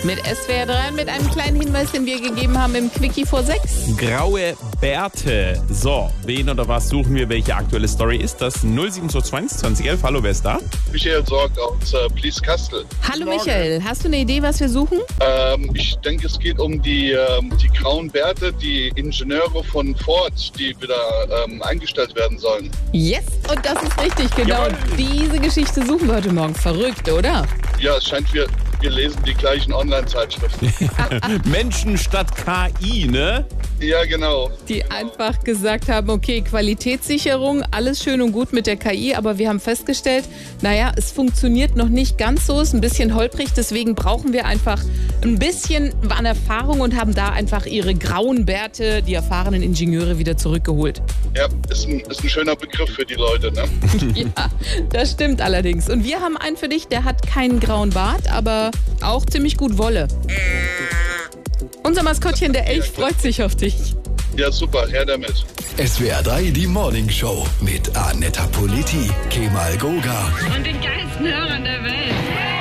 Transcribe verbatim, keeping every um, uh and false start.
Mit S W R drei und mit einem kleinen Hinweis, den wir gegeben haben im Quickie vor sechs. Graue Bärte. So, wen oder was suchen wir? Welche aktuelle Story ist das? null sieben zwei zwei zwanzig elf. Hallo, wer ist da? Michael Sorg aus äh, Blieskastel. Hallo Michael, hast du eine Idee, was wir suchen? Ähm, ich denke, es geht um die, ähm, die grauen Bärte, die Ingenieure von Ford, die wieder ähm, eingestellt werden sollen. Yes, und das ist richtig, genau. Jawohl. Diese Geschichte suchen wir heute Morgen. Verrückt, oder? Ja, es scheint, wir, wir lesen die gleichen Online-Zeitschriften. Menschen statt K I, ne? Ja, genau. Die einfach gesagt haben, okay, Qualitätssicherung, alles schön und gut mit der K I, aber wir haben festgestellt, naja, es funktioniert noch nicht ganz so, ist ein bisschen holprig, deswegen brauchen wir einfach ein bisschen an Erfahrung und haben da einfach ihre grauen Bärte, die erfahrenen Ingenieure, wieder zurückgeholt. Ja, ist ein, ist ein schöner Begriff für die Leute, ne? Ja, das stimmt allerdings. Und wir haben einen für dich, der hat keinen grauen Bart, aber auch ziemlich gut Wolle. Unser Maskottchen, der Elch, freut sich auf dich. Ja, super, her damit. S W R drei, die Morning Show mit Anetta Politi, Kemal Goga. Und den geilsten Hörern der Welt.